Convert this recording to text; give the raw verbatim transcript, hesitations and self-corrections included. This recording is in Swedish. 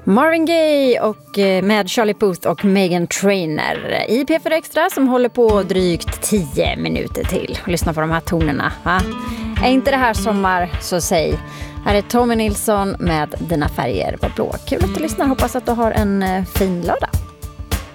Marvin Gaye och med Charlie Puth och Meghan Trainor i P fyra Extra som håller på drygt tio minuter till. Lyssna på de här tonerna. Va? Är inte det här sommar, så säg. Här är Tommy Nilsson med Dina färger var blå. Kul att du lyssnar. Hoppas att du har en fin lördag.